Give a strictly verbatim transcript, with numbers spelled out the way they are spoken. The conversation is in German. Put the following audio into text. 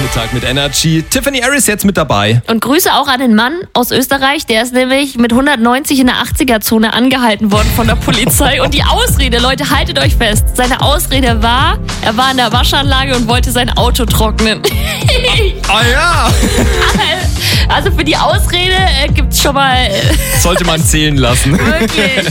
Mittag mit Energy. Tiffany Harris jetzt mit dabei. Und Grüße auch an den Mann aus Österreich, der ist nämlich mit hundertneunzig in der achtziger-Zone angehalten worden von der Polizei. Und die Ausrede, Leute, haltet euch fest, seine Ausrede war, er war in der Waschanlage und wollte sein Auto trocknen. Ah ja! Also für die Ausrede äh, gibt's schon mal... Äh, Sollte man zählen lassen. wirklich.